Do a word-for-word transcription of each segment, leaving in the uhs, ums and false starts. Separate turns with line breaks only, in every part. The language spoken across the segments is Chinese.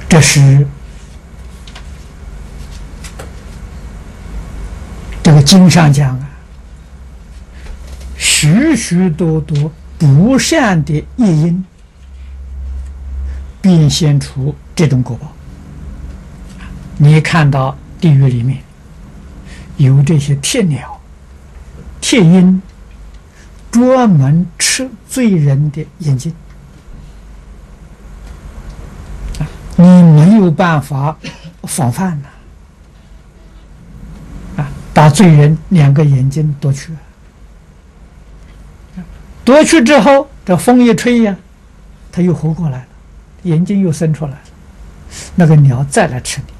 这是这个经上讲啊，许许多多不善的业因，变现出这种果报。你看到地狱里面有这些铁鸟、铁鹰，专门吃罪人的眼睛。你没有办法防范呐！啊，把罪人两个眼睛夺去，夺去之后，这风一吹呀，他又活过来了，眼睛又生出来了，那个鸟再来吃你。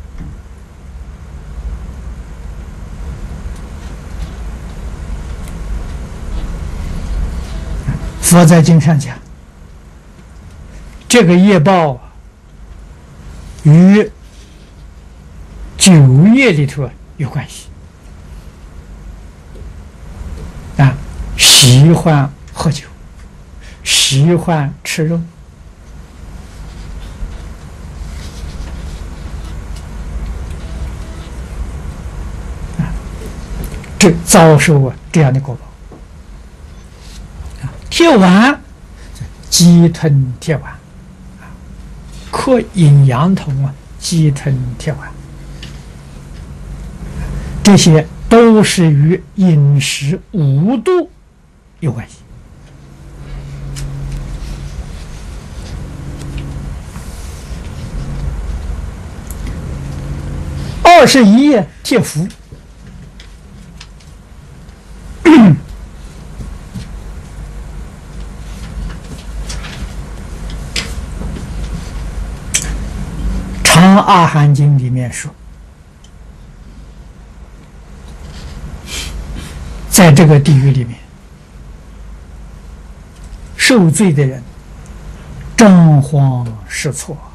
佛在经上讲，这个业报啊，与酒业里头有关系啊，喜欢喝酒，喜欢吃肉，啊，这遭受啊这样的果报。铁丸，鸡吞铁丸，刻阴阳瞳啊，鸡吞铁丸，这些都是与饮食无度有关系。二十一页铁符。《阿含经》里面说，在这个地狱里面，受罪的人张皇失措，